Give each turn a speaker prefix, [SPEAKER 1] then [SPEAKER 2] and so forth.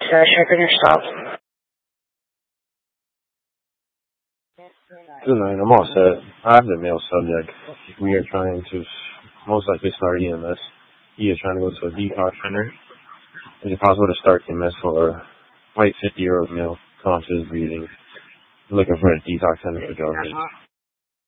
[SPEAKER 1] check on your stop.
[SPEAKER 2] Good night, I'm all set. I have the male subject. We are trying to most likely start EMS. He is trying to go to a detox center. Is it possible to start EMS for a white 50-year-old male, conscious, breathing, looking for a detox center for drugs?